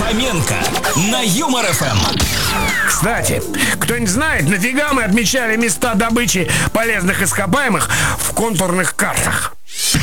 Хоменко на Юмор ФМ. Кстати, кто-нибудь знает, нафига мы отмечали места добычи полезных ископаемых в контурных картах?